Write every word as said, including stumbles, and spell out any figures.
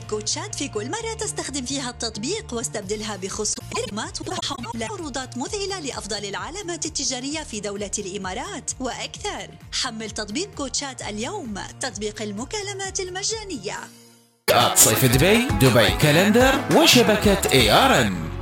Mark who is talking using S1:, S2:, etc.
S1: كوتشات في كل مرة تستخدم فيها التطبيق، واستبدلها بخصومات وعروضات مذهلة لأفضل العلامات التجارية في دولة الإمارات وأكثر. حمل تطبيق كوتشات اليوم، تطبيق المكالمات المجانية.
S2: صيف دبي، دبي كالندر وشبكة اي ار ام.